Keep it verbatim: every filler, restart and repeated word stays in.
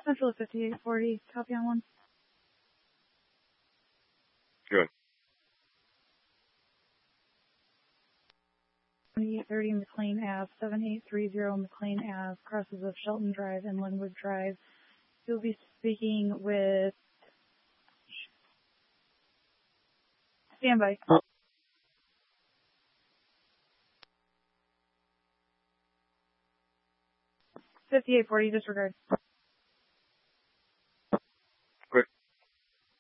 Central fifty-eight forty, copy on one. Good. twenty-eight thirty McLean Ave, seventy-eight thirty McLean Ave, crosses of Shelton Drive and Linwood Drive. You'll be speaking with... Standby. fifty-eight forty, disregard.